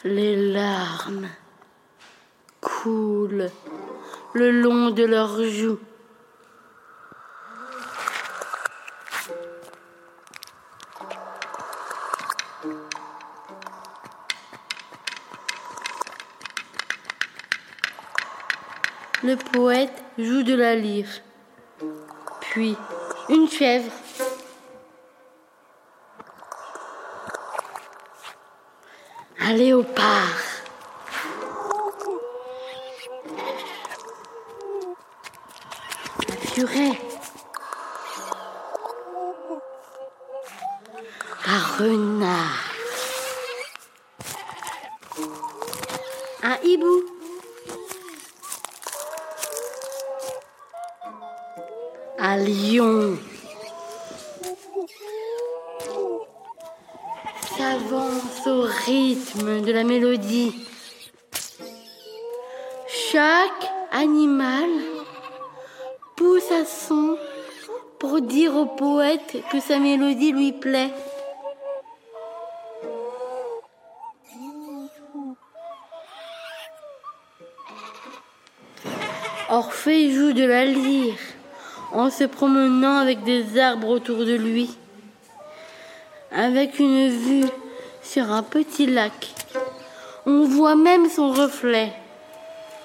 Les larmes coulent le long de leurs joues. Le poète joue de la lyre, puis une chèvre. Un léopard. Un furet. Un renard. Un hibou. Un lion. S'avance au rythme de la mélodie. Chaque animal pousse un son pour dire au poète que sa mélodie lui plaît. Orphée joue de la lyre en se promenant avec des arbres autour de lui, avec une vue sur un petit lac. On voit même son reflet.